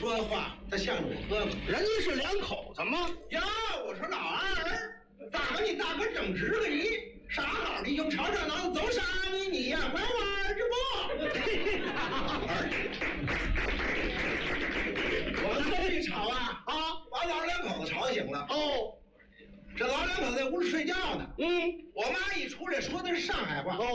说的话，他像我哥哥。 人家是两口子吗？ 呀，我说老二，咋和你大哥争执了你？啥好的又吵吵闹闹，走啥你呀，拐弯这不？我们这一吵啊，把老两口子吵醒了。哦，这老两口子在屋里睡觉呢。我妈一出来说的是上海话。